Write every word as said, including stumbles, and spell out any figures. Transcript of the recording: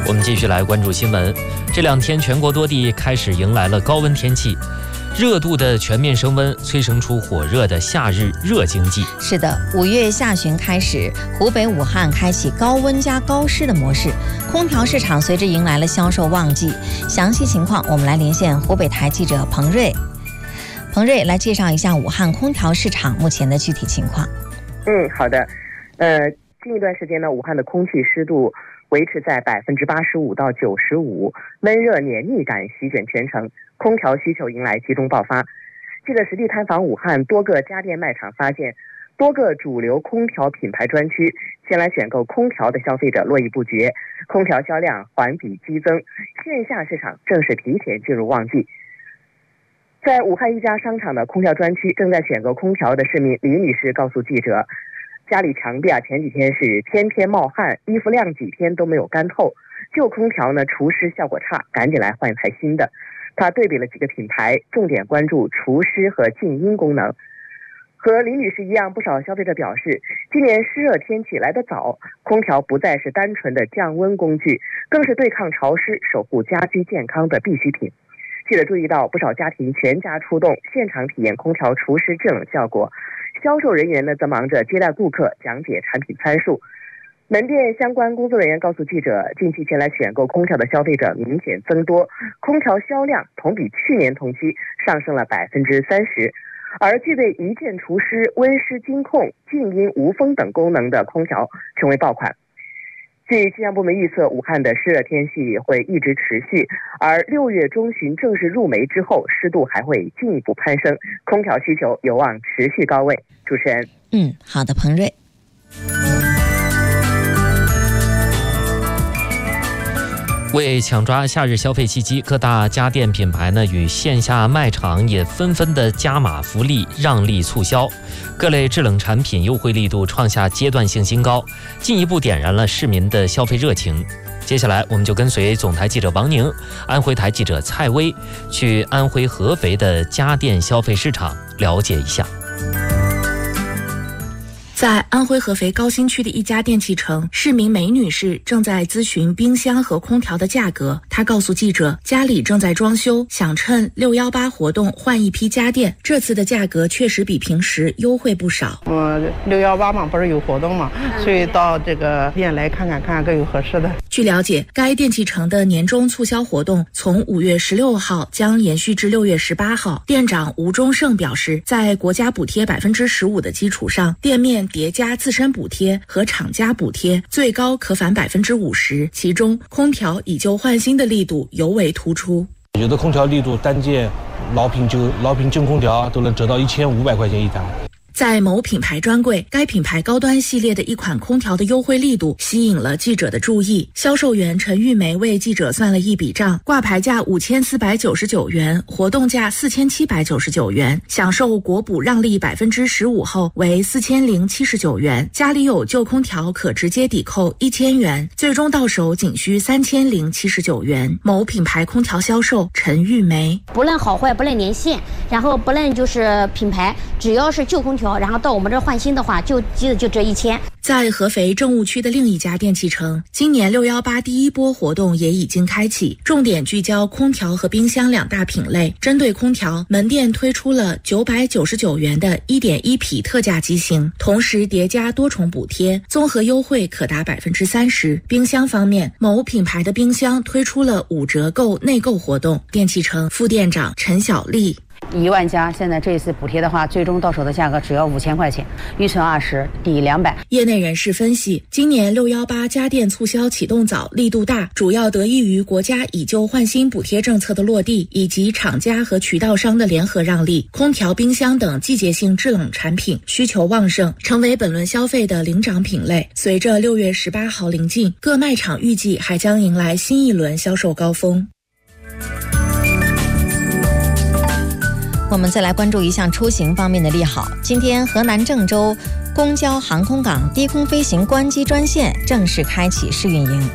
我们继续来关注新闻。这两天，全国多地开始迎来了高温天气，热度的全面升温，催生出火热的夏日热经济。 是的，五月下旬开始，湖北武汉开启高温加高湿的模式，空调市场随之迎来了销售旺季。详细情况，我们来连线湖北台记者彭瑞。彭瑞来介绍一下武汉空调市场目前的具体情况。 嗯，好的。呃，近一段时间呢，武汉的空气湿度维持在百分之八十五到九十五，闷热黏腻感席卷全城，空调需求迎来集中爆发。记者实地探访武汉多个家电卖场，发现多个主流空调品牌专区，前来选购空调的消费者络绎不绝，空调销量环比激增，线下市场正式提前进入旺季。在武汉一家商场的空调专区，正在选购空调的市民李女士告诉记者，家里墙壁啊前几天是天天冒汗，衣服晾几天都没有干透，旧空调呢除湿效果差，赶紧来换一台新的。她对比了几个品牌，重点关注除湿和静音功能。和李女士一样，不少消费者表示，今年湿热天气来得早，空调不再是单纯的降温工具，更是对抗潮湿、守护家居健康的必需品。记者注意到，不少家庭全家出动，现场体验空调除湿制冷效果。销售人员呢则忙着接待顾客，讲解产品参数。门店相关工作人员告诉记者，近期前来选购空调的消费者明显增多，空调销量同比去年同期上升了百分之三十。而具备一键除湿、温湿经控、静音无风等功能的空调成为爆款。据气象部门预测，武汉的湿热天气会一直持续，而六月中旬正式入梅之后，湿度还会进一步攀升，空调需求有望持续高位。主持人， 嗯，好的，彭瑞。 为抢抓夏日消费契机，各大家电品牌呢与线下卖场也纷纷的加码福利、让利促销，各类制冷产品优惠力度创下阶段性新高，进一步点燃了市民的消费热情。接下来，我们就跟随总台记者王宁、安徽台记者蔡薇去安徽合肥的家电消费市场了解一下。 在安徽合肥高新区的一家电器城，市民梅女士正在咨询冰箱和空调的价格。她告诉记者，家里正在装修，想趁六一八活动换一批家电，这次的价格确实比平时优惠不少。 我六一八嘛，不是有活动嘛，所以到这个店来看看，看看各有合适的。 据了解，该电器城的年终促销活动从五月十六号将延续至六月十八号。店长吴忠胜表示，在国家补贴百分之十五的基础上，店面叠加自身补贴和厂家补贴，最高可返百分之五十。其中，空调以旧换新的力度尤为突出。 有的空调力度单件老品旧老品旧空调都能折到一千五百块钱一台。 在某品牌专柜，该品牌高端系列的一款空调的优惠力度吸引了记者的注意。销售员陈玉梅为记者算了一笔账，挂牌价五千四百九十九元，活动价四千七百九十九元，享受国补让利百分之十五后为四千零七十九元。家里有旧空调可直接抵扣一千元，最终到手仅需三千零七十九元。某品牌空调销售陈玉梅， 不论好坏，不论年限，然后不论就是品牌，只要是旧空调，然后到我们这换新的话，就记得就这一千。 在合肥政务区的另一家电器城，今年六一八第一波活动也已经开启，重点聚焦空调和冰箱两大品类。针对空调，门店推出了九百九十九元的 一点一 匹特价机型，同时叠加多重补贴，综合优惠可达百分之三十。冰箱方面，某品牌的冰箱推出了五折购内购活动。电器城副店长陈小丽。 一万家，现在这一次补贴的话，最终到手的价格只要五千块钱，预存二十，抵两百。 业内人士分析，今年六一八家电促销启动早，力度大，主要得益于国家以旧换新补贴政策的落地，以及厂家和渠道商的联合让利。空调、冰箱等季节性制冷产品需求旺盛，成为本轮消费的领涨品类。随着六月十八号临近，各卖场预计还将迎来新一轮销售高峰。 我们再来关注一项出行方面的利好。今天，河南郑州公交航空港低空飞行关机专线正式开启试运营。